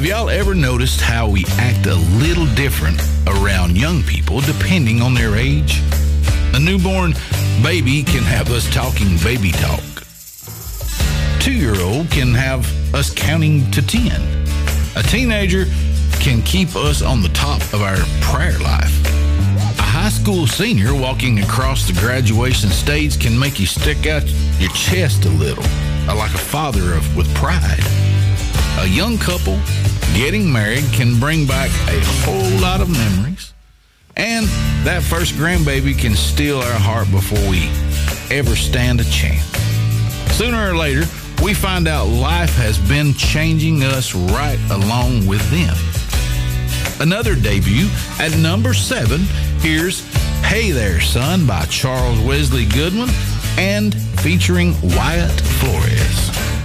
Have y'all ever noticed how we act a little different around young people depending on their age? A newborn baby can have us talking baby talk. 2-year-old can have us counting to 10. A teenager can keep us on the top of our prayer life. A high school senior walking across the graduation stage can make you stick out your chest a little, like a father with pride. A young couple getting married can bring back a whole lot of memories. And that first grandbaby can steal our heart before we ever stand a chance. Sooner or later, we find out life has been changing us right along with them. Another debut at number 7, here's Hey There Son by Charles Wesley Goodwin and featuring Wyatt Flores.